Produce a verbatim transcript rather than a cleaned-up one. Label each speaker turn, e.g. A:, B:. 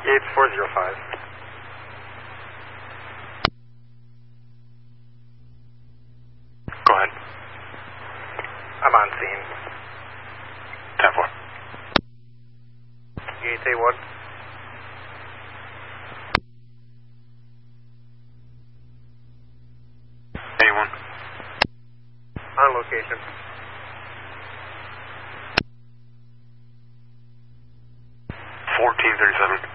A: Gates four zero five.
B: Go ahead.
A: I'm on scene.
B: ten four.
A: Gates A one.
B: A one.
A: On location.
B: fourteen thirty-seven.